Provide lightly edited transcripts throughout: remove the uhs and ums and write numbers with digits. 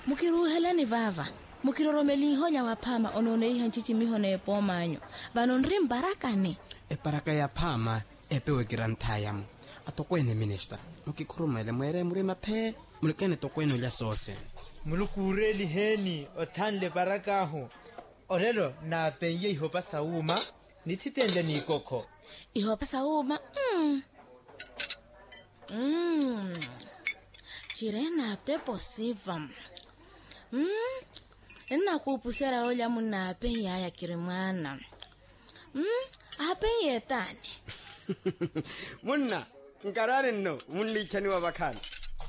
Mukiruhelani vava. Mukiroromeli honya waphama onone ihanchichi mihone epomanyo. Banonri mbarakane. Eparaka ya phama epewe kirantayam. Atokwene minister. Mukikhurumele mwere murima phe. Mulekene tokwene lya sote. Mulukureli heni othanle barakaho. Orelo na penye ihopa sauma. Nititende ni koko. Ihopa sauma. Chirena te posiva. Nna kupusera olya muna penya ya kirimana. Apenye tani. Munna, nkarare no, munli chani wa bakana.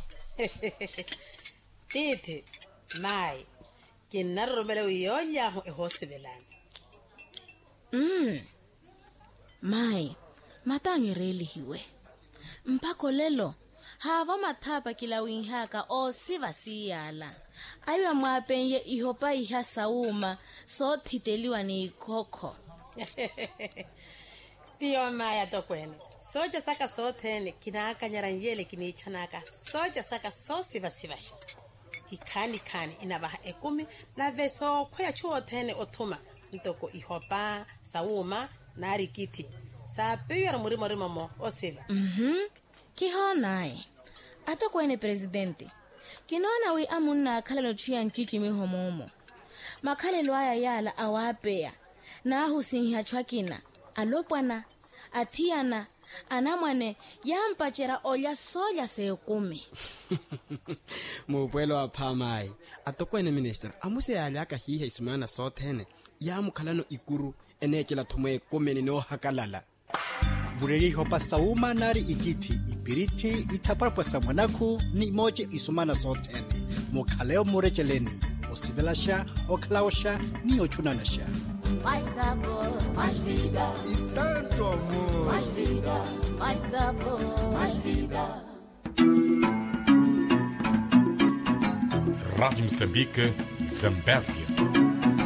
Titi, mai, kinarumele uyonya ho ehosibelana. Mai, matangi reli hiwe. Mpako lelo, hava matapa kila winhaka o siva siyala. Aywa mwapenye ihopa iha sauma, so titeliwa ni ikoko. Tiyo maya tokweno. Soja saka sotene kinaka nyaranyele kinichanaka. Soja saka so siva sivasha. Ikani inabaha 10 na veso kwaya chuo tene otuma. Ntoko ihopa, sauma, na rikiti. Sa peyo murimo mo osiva. Kiho nae. Ato kwene presidente. Kinona wi amuna kalelo chia nchichi mihomomo. Makalelo aya yala awapea. Na husinha chakina. Alopwana. Atiana. Anamwane. Yampachera olya soya se 10. Mupwelo wa phamai. Atokwene minister. Amuse alaka hihe isumana sotene. Yamu kalano ikuru. Enechela thumwe 10 no hakalala. Bureli hopa sauma nari ikiti ipiriti itaparpa samanaku ni moje isumana sotene. Mukhaleo murecheleni. Osivelasha, oklaosha, ni ochunanasha. Mais sabor, mais vida. E tanto amor. Mais vida, mais sabor, mais vida. Rádio Moçambique, Zambésia.